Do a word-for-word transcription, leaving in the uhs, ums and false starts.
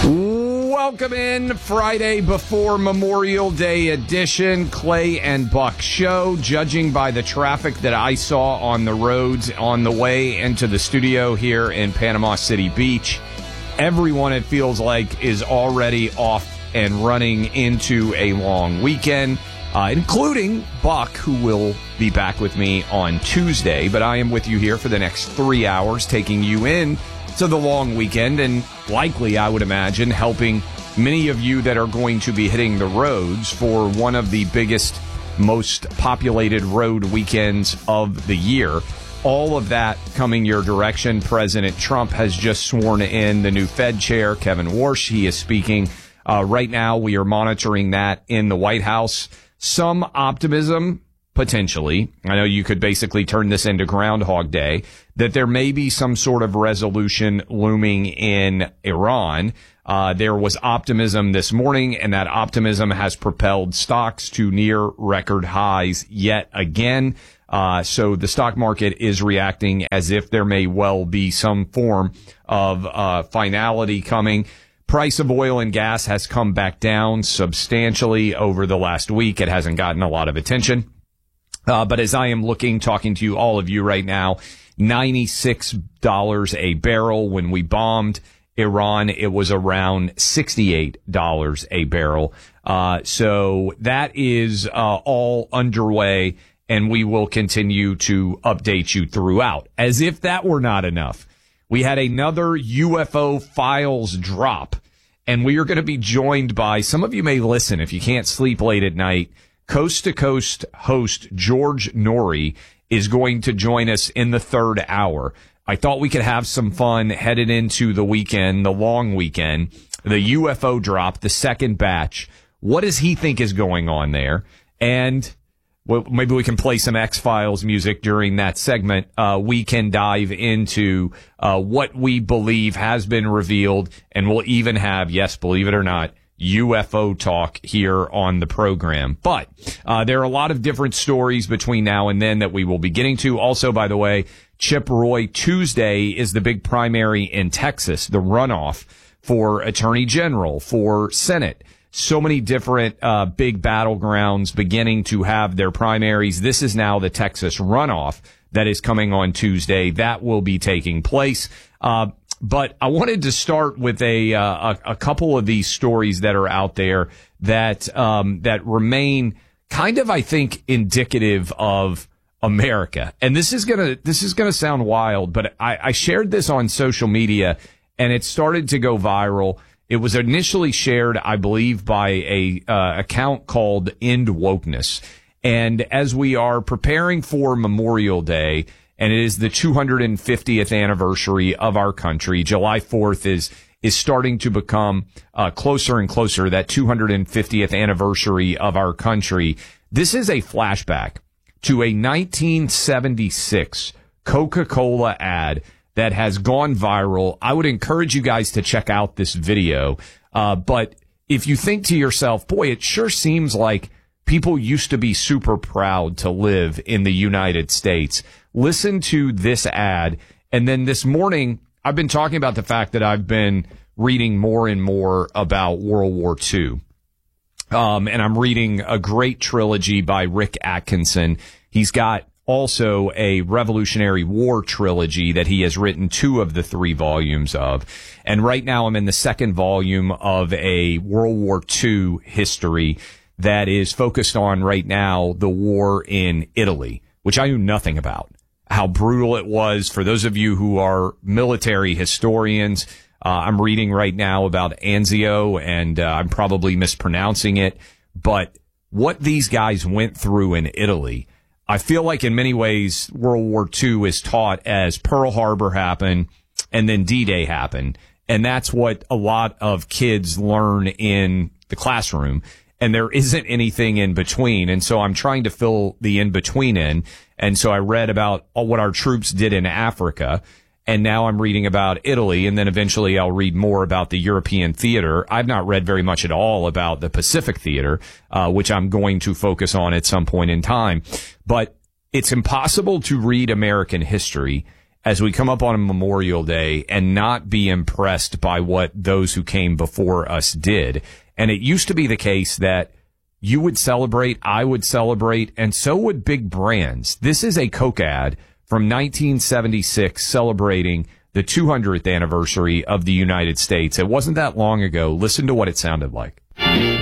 Welcome in Friday before Memorial Day edition, Clay and Buck show. Judging by the traffic that I saw on the roads on the way into the studio here in Panama City Beach, everyone, it feels like, is already off and running into a long weekend, uh, including Buck, who will be back with me on Tuesday. But I am with you here for the next three hours, taking you in to the long weekend, and likely, I would imagine, helping many of you that are going to be hitting the roads for one of the biggest, most populated road weekends of the year. All of that coming your direction. President Trump has just sworn in the new Fed chair, Kevin Warsh. He is speaking. Uh, right now, we are monitoring that in the White House. Some optimism, potentially. I know you could basically turn this into Groundhog Day, that there may be some sort of resolution looming in Iran. Uh, there was optimism this morning, and that optimism has propelled stocks to near record highs yet again. Uh, so the stock market is reacting as if there may well be some form of uh, finality coming. Price of oil and gas has come back down substantially over the last week. It hasn't gotten a lot of attention. Uh, but as I am looking, talking to you, all of you right now, ninety-six dollars a barrel. When we bombed Iran, it was around sixty-eight dollars a barrel. Uh, so that is uh, all underway, and we will continue to update you throughout. As if that were not enough, we had another U F O files drop, and we are going to be joined by, some of you may listen if you can't sleep late at night, Coast to Coast host George Noory is going to join us in the third hour. I thought we could have some fun headed into the weekend, the long weekend, the U F O drop, the second batch. What does he think is going on there? And well, maybe we can play some X-Files music during that segment. Uh, we can dive into uh, what we believe has been revealed, and we'll even have, yes, believe it or not, U F O talk here on the program. But uh, there are a lot of different stories between now and then that we will be getting to. Also, by the way, Chip Roy Tuesday is the big primary in Texas, the runoff for Attorney General, for Senate. So many different uh, big battlegrounds beginning to have their primaries. This is now the Texas runoff that is coming on Tuesday. That will be taking place. Uh, But I wanted to start with a, uh, a a couple of these stories that are out there that um, that remain kind of, I think, indicative of America. And this is gonna this is gonna sound wild, but I, I shared this on social media, and it started to go viral. It was initially shared, I believe, by a uh, account called End Wokeness. And as we are preparing for Memorial Day, and it is the two hundred fiftieth anniversary of our country, July fourth is is starting to become uh, closer and closer, that two hundred fiftieth anniversary of our country. This is a flashback to a nineteen seventy-six Coca-Cola ad that has gone viral. I would encourage you guys to check out this video. Uh, but if you think to yourself, boy, it sure seems like people used to be super proud to live in the United States. Listen to this ad. And then this morning, I've been talking about the fact that I've been reading more and more about World War Two. Um, and I'm reading a great trilogy by Rick Atkinson. He's got also a Revolutionary War trilogy that he has written two of the three volumes of. And right now I'm in the second volume of a World War Two history that is focused on right now the war in Italy, which I knew nothing about. How brutal it was. For those of you who are military historians, uh, I'm reading right now about Anzio, and uh, I'm probably mispronouncing it. But what these guys went through in Italy, I feel like in many ways World War Two is taught as Pearl Harbor happened and then D-Day happened. And that's what a lot of kids learn in the classroom. And there isn't anything in between. And so I'm trying to fill the in-between in. And so I read about what our troops did in Africa. And now I'm reading about Italy. And then eventually I'll read more about the European theater. I've not read very much at all about the Pacific theater, uh, which I'm going to focus on at some point in time. But it's impossible to read American history as we come up on a Memorial Day and not be impressed by what those who came before us did. And it used to be the case that you would celebrate, I would celebrate, and so would big brands. This is a Coke ad from nineteen seventy-six celebrating the two hundredth anniversary of the United States. It wasn't that long ago. Listen to what it sounded like.